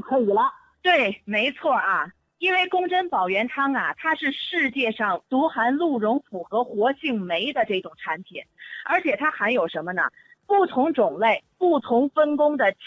可以了。 对，没错啊。因为宫针保元汤啊，它是世界上独含鹿茸复合活性酶的这种产品，而且它含有什么呢？不同种类、不同分工的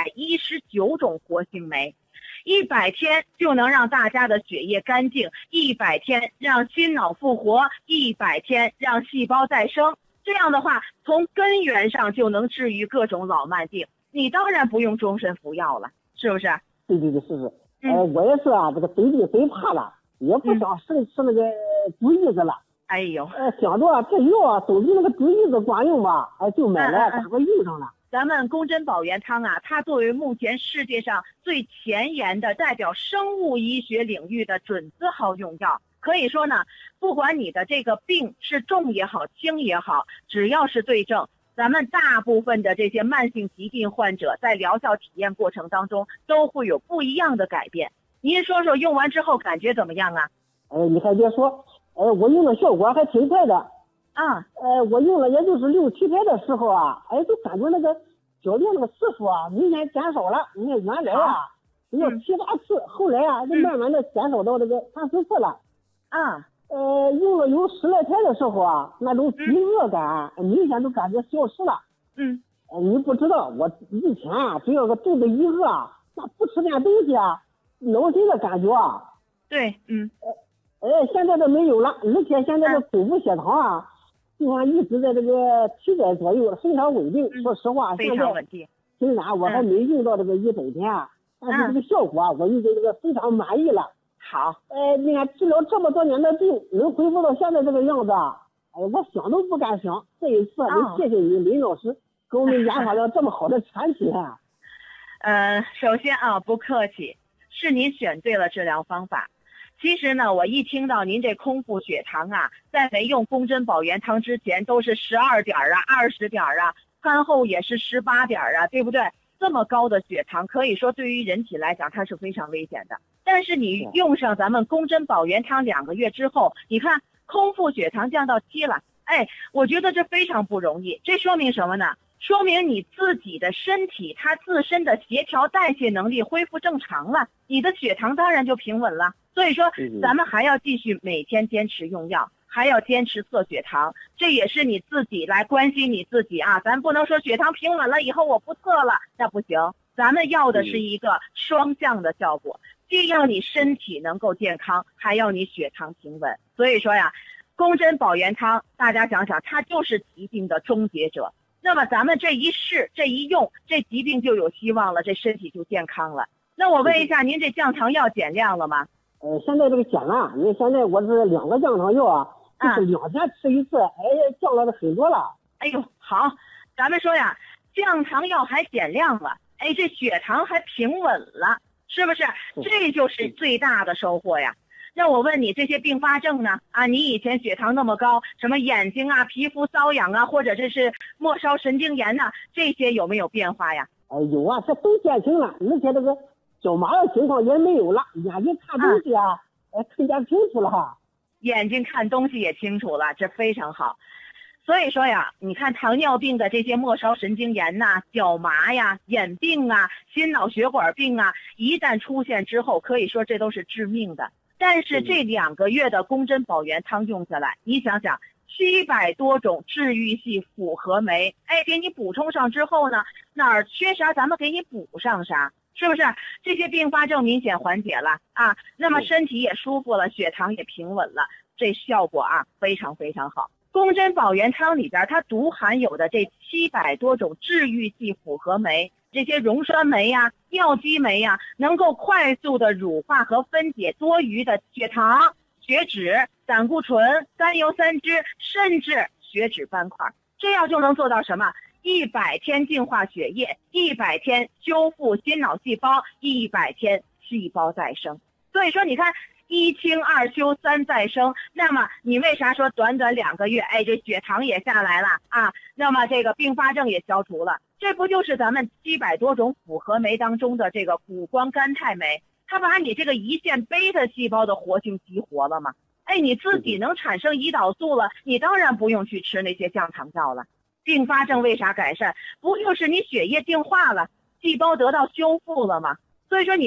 719种活性酶，100天就能让大家的血液干净，100天让心脑复活，100天让细胞再生。这样的话，从根源上就能治愈各种老慢病。你当然不用终身服药了，是不是？ 对，是。我也是啊，这个得病得怕了，也不想吃那个猪胰子了。 哎呦， 想着这药啊，都比那个猪胰子管用吧，就买来赶快用上了。 咱们宫针保元汤啊，它作为目前世界上最前沿的代表生物医学领域的准字号用药，可以说呢，不管你的这个病是重也好，轻也好，只要是对症，咱们大部分的这些慢性疾病患者在疗效体验过程当中都会有不一样的改变。您说说用完之后感觉怎么样啊？ 你还别说，我用的效果还挺快的啊。 我用了也就是6、7天的时候啊，就感觉那个小便那个次数啊明显减少了。你看原来啊有7、8次，后来啊就慢慢的减少到这个3、4次了。用了有10来天的时候啊，那种饥饿感明显都感觉消失了。你不知道，我以前啊，只要个肚子一饿啊，那不吃点东西啊，脑筋的感觉啊。 对， 现在都没有了，而且现在的空腹血糖啊，就像一直在这个700左右，非常稳定。说实话， 非常稳定。 虽然我还没用到这个100天啊，但是这个效果啊，我已经这个非常满意了。 好， 你看治疗这么多年的病，能恢复到现在这个样子，我想都不敢想。这一次得谢谢你林老师给我们研发了这么好的产品。 首先啊，不客气，是您选对了治疗方法。其实呢，我一听到您这空腹血糖啊，在没用宫针保元汤之前都是12点啊、20点啊，餐后也是18点啊，对不对？这么高的血糖，可以说对于人体来讲它是非常危险的。但是你用上咱们宫针保元汤2个月之后，你看空腹血糖降到7了，我觉得这非常不容易。这说明什么呢？说明你自己的身体它自身的协调代谢能力恢复正常了，你的血糖当然就平稳了。所以说咱们还要继续每天坚持用药，还要坚持测血糖，这也是你自己来关心你自己啊。咱不能说血糖平稳了以后我不测了，那不行。咱们要的是一个双向的效果，既要你身体能够健康，还要你血糖平稳。所以说呀，宫针保元汤大家想想，它就是疾病的终结者。那么咱们这一试这一用，这疾病就有希望了，这身体就健康了。那我问一下，您这降糖药减量了吗？ 现在这个减了，因为现在我是2个降糖药啊，就是2天吃一次，降了很多了。 哎呦，好，咱们说呀，降糖药还减量了，这血糖还平稳了，是不是？这就是最大的收获呀。那我问你，这些并发症呢？你以前血糖那么高，什么眼睛啊、皮肤瘙痒啊，或者这是末梢神经炎呐，这些有没有变化呀？ 有啊，这都减轻了，而且这个脚麻的情况也没有了，眼睛看东西啊，更加清楚了哈。 眼睛看东西也清楚了，这非常好。所以说呀，你看糖尿病的这些末梢神经炎呐、脚麻呀、眼病啊、心脑血管病啊，一旦出现之后，可以说这都是致命的。但是这2个月的宫针保元汤用下来，你想想，700多种治愈系复合酶，给你补充上之后呢，哪儿缺啥咱们给你补上啥，是不是？这些并发症明显缓解了啊，那么身体也舒服了，血糖也平稳了，这效果啊非常非常好。宫针保元汤里边它独含有的这700多种治愈系复合酶，这些溶酸酶呀、尿激酶呀，能够快速的乳化和分解多余的血糖、血脂、胆固醇、甘油三酯，甚至血脂斑块。这样就能做到什么？100天净化血液，100天修复心脑细胞，100天细胞再生。所以说你看1清2修3再生，那么你为啥说短短2个月，这血糖也下来了啊？那么这个并发症也消除了，这不就是咱们700多种复合酶当中的这个谷胱甘肽酶，它把你这个胰腺贝塔细胞的活性激活了吗？你自己能产生胰岛素了，你当然不用去吃那些降糖药了。并发症为啥改善？不就是你血液净化了，细胞得到修复了吗？所以说你